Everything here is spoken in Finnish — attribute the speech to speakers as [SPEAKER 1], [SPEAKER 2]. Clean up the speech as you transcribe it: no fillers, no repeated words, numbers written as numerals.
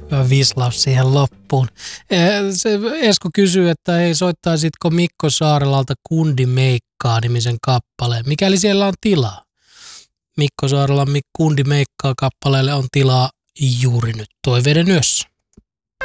[SPEAKER 1] Hyvä vislaus siihen loppuun. Esko kysyy, että hei, soittaisitko Mikko Saarelalta Kundi meikkaa -nimisen kappaleen, mikäli siellä on tilaa. Mikko Saarelan Kundi meikkaa -kappaleelle on tilaa juuri nyt Toiveiden yössä.